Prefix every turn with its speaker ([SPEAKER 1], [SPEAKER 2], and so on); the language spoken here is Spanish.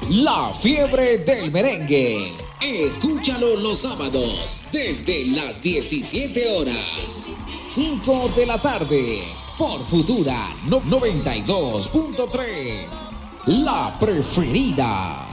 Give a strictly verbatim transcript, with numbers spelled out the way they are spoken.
[SPEAKER 1] La Fiebre del Merengue. Escúchalo los sábados desde las diecisiete horas. cinco de la tarde por Futura noventa y dos punto tres. La preferida.